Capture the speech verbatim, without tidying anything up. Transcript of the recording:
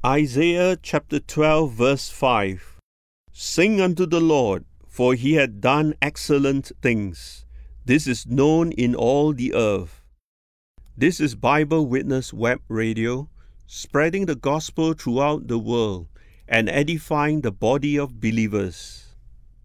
Isaiah chapter twelve verse five. Sing unto the Lord, for he hath done excellent things. This is known in all the earth. This is Bible Witness Web Radio, spreading the gospel throughout the world and edifying the body of believers.